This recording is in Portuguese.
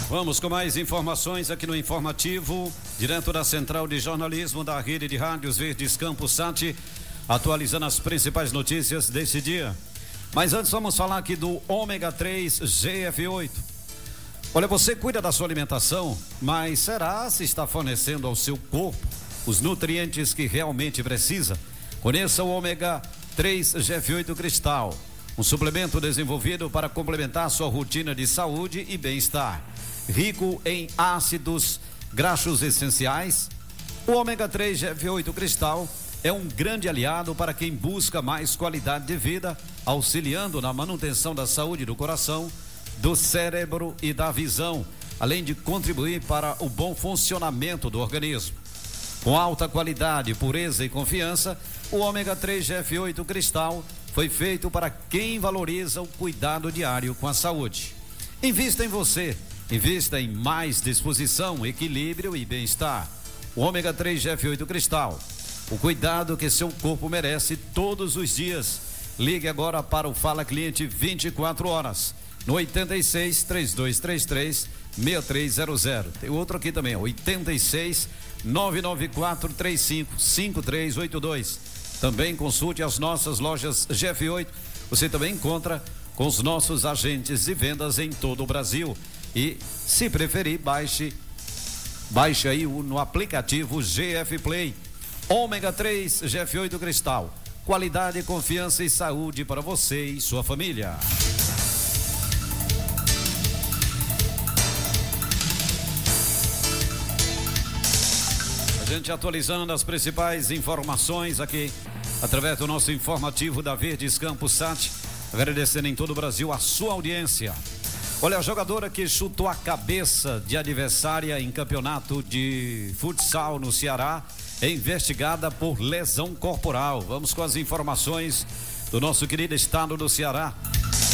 Vamos com mais informações aqui no Informativo, direto da Central de Jornalismo da Rede de Rádios Verdes Campos Sat, atualizando as principais notícias desse dia. Mas antes vamos falar aqui do ômega 3 GF8. Olha, você cuida da sua alimentação, mas será se está fornecendo ao seu corpo os nutrientes que realmente precisa? Conheça o ômega 3 GF8 Cristal, um suplemento desenvolvido para complementar sua rotina de saúde e bem-estar. Rico em ácidos graxos essenciais, o ômega 3 GF8 Cristal é um grande aliado para quem busca mais qualidade de vida, auxiliando na manutenção da saúde do coração, do cérebro e da visão, além de contribuir para o bom funcionamento do organismo. Com alta qualidade, pureza e confiança, o ômega 3 GF8 Cristal foi feito para quem valoriza o cuidado diário com a saúde. Invista em você. Invista em mais disposição, equilíbrio e bem-estar. O ômega 3 GF8 Cristal. O cuidado que seu corpo merece todos os dias. Ligue agora para o Fala Cliente 24 horas. No 86 3233 6300. Tem outro aqui também, 86 994 35 5382. Também consulte as nossas lojas GF8. Você também encontra com os nossos agentes de vendas em todo o Brasil. E, se preferir, baixe aí no aplicativo GF Play. Ômega 3 GF8 Cristal. Qualidade, confiança e saúde para você e sua família. A gente atualizando as principais informações aqui, através do nosso informativo da Verdes Campos Sat. Agradecendo em todo o Brasil a sua audiência. Olha, a jogadora que chutou a cabeça de adversária em campeonato de futsal no Ceará é investigada por lesão corporal. Vamos com as informações do nosso querido estado do Ceará.